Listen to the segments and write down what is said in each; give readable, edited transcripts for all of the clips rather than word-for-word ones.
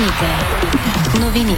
Новини.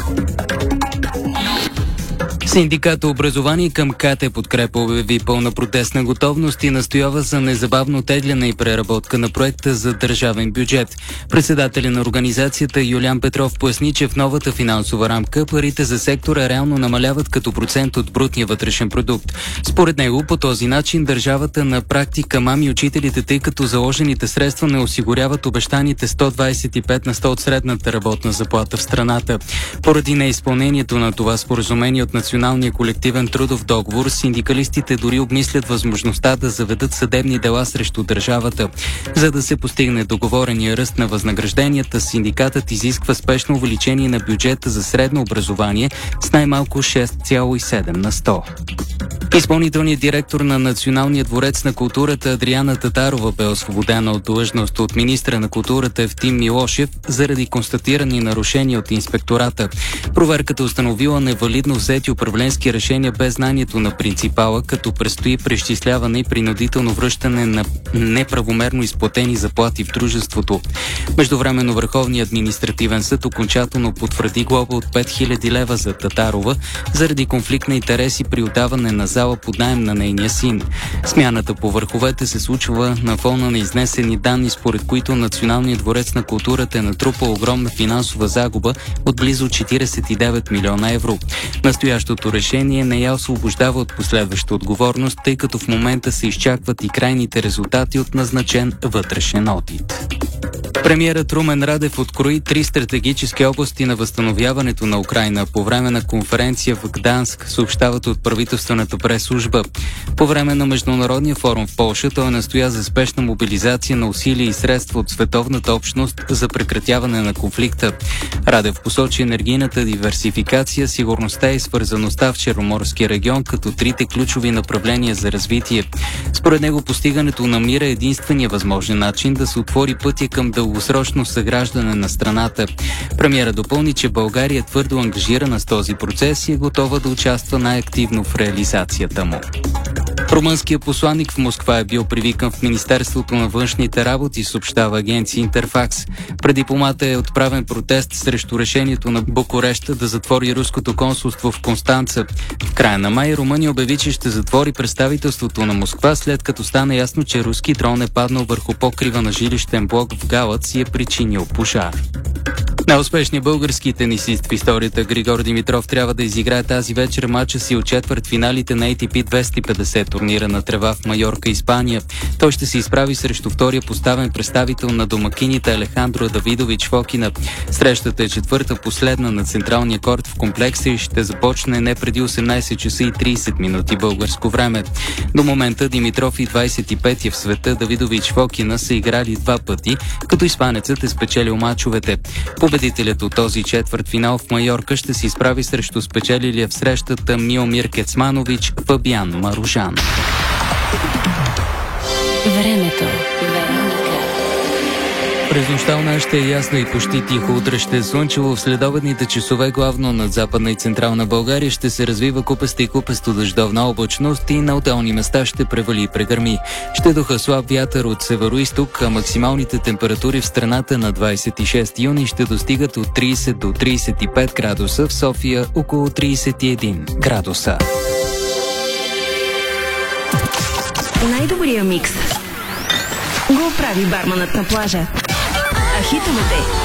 Синдиката образование към КТ Подкрепа обяви пълна протестна готовност и настоява за незабавно тегляне и преработка на проекта за държавен бюджет. Председателя на организацията Юлиан Петров поясни, че в новата финансова рамка парите за сектора реално намаляват като процент от брутния вътрешен продукт. Според него по този начин държавата на практика мами учителите, тъй като заложените средства не осигуряват обещаните 125 на 100 от средната работна заплата в страната. Поради неизпълнението на това споразумение от Националния колективен трудов договор, синдикалистите дори обмислят възможността да заведат съдебни дела срещу държавата. За да се постигне договорения ръст на възнагражденията, синдикатът изисква спешно увеличение на бюджета за средно образование с най-малко 6,7 на 100. Изпълнителният директор на Националния дворец на културата Адриана Татарова бе освободена от длъжност от министра на културата Евтим Милошев заради констатирани нарушения от инспектората. Проверката установила невалидно взети управленски решения без знанието на принципала, като предстои преизчисляване и принудително връщане на неправомерно изплатени заплати в дружеството. Междувременно Върховният административен съд окончателно потвърди глоба от 5000 лева за Татарова заради конфликт на интереси при отдаване на зала под наем на нейния син. Смяната по върховете се случва на фона на изнесени данни, според които Националният дворец на културата е натрупал огромна финансова загуба от близо 49 милиона евро. Настоящото решение не я освобождава от последваща отговорност, тъй като в момента се изчакват и крайните резултати от назначен вътрешен одит. Премиерът Румен Радев открои 3 стратегически области на възстановяването на Украйна по време на конференция в Гданск, съобщават от правителствената прес-служба. По време на Международния форум в Полша той настоя за спешна мобилизация на усилия и средства от световната общност за прекратяване на конфликта. Радев посочи енергийната диверсификация, сигурността и свързаността в Черноморския регион като трите ключови направления за развитие. Според него постигането на мира е единствения възможен начин да се отвори пътя към дългосрочно съграждане на страната. Премиера допълни, че България е твърдо ангажирана с този процес и е готова да участва най-активно в реализацията му. Румънският посланник в Москва е бил привикан в Министерството на външните работи, съобщава агенция Интерфакс. Пред дипломата е отправен протест срещу решението на Букурещ да затвори руското консулство в Констанца. В края на май Румъния обяви, че ще затвори представителството на Москва, след като стана ясно, че руски дрон е паднал върху покрива на жилищен блок в Галац и е причинил пожар. Най-успешният български тенисист в историята Григор Димитров трябва да изиграе тази вечер мача си от четвъртфиналите на ATP 250 турнира на трева в Майорка, Испания. Той ще се изправи срещу втория поставен представител на домакините Алехандро Давидович Фокина. Срещата е четвърта последна на централния корт в комплекса и ще започне не преди 18 часа и 30 минути българско време. До момента Димитров и 25-я в света Давидович Фокина са играли 2 пъти, като испанецът е спечелил мачовете. Победителят от този четвъртфинал в Майорка ще се изправи срещу спечелилия в срещата Миомир Кецманович Фабиан Маружан. Времето. През нощта ще е ясно и почти тихо. Утре ще е слънчево. В следобедните часове главно над Западна и Централна България ще се развива купеста и купесто дъждовна облачност и на отделни места ще превали и прегърми. Ще духа слаб вятър от североизток, а максималните температури в страната на 26 юни ще достигат от 30 до 35 градуса, в София около 31 градуса. Най-добрия микс го прави барманът на плажа. А хитовете